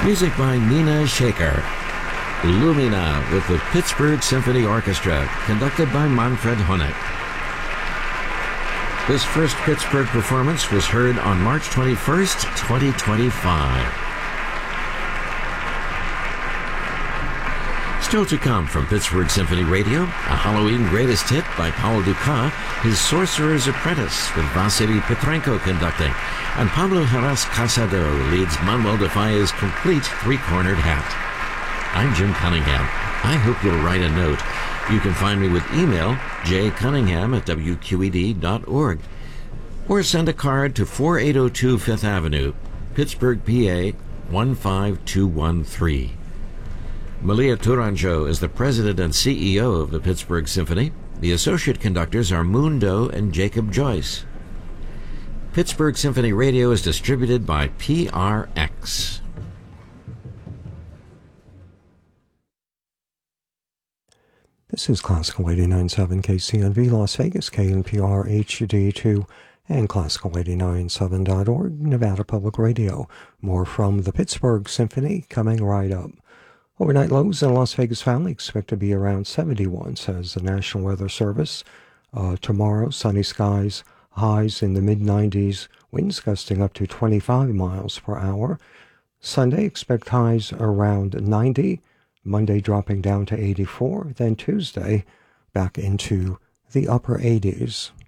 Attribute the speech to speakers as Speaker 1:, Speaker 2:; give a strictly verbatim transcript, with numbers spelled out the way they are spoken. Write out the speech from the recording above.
Speaker 1: Music by Nina Shaker. Lumina with the Pittsburgh Symphony Orchestra, conducted by Manfred Honeck. This first Pittsburgh performance was heard on March twenty-first, twenty twenty-five. Still to come from Pittsburgh Symphony Radio, a Halloween greatest hit by Paul Dukas, his Sorcerer's Apprentice with Vasily Petrenko conducting, and Pablo Heras Casado leads Manuel de Falla's complete three-cornered hat. I'm Jim Cunningham. I hope you'll write a note. You can find me with email, j cunningham at w q e d dot org, or send a card to four eight zero two Fifth Avenue, Pittsburgh, P A one five two one three. Malia Tourangeau is the president and C E O of the Pittsburgh Symphony. The associate conductors are Moon Doe and Jacob Joyce. Pittsburgh Symphony Radio is distributed by P R X.
Speaker 2: This is Classical eighty-nine point seven K C N V Las Vegas, K N P R H D two, and Classical eighty-nine point seven dot org, Nevada Public Radio. More from the Pittsburgh Symphony coming right up. Overnight lows in the Las Vegas Valley expect to be around seventy-one, says the National Weather Service. Uh, tomorrow, sunny skies, highs in the mid nineties, winds gusting up to twenty-five miles per hour. Sunday, expect highs around ninety. Monday dropping down to eighty-four. Then Tuesday, back into the upper eighties.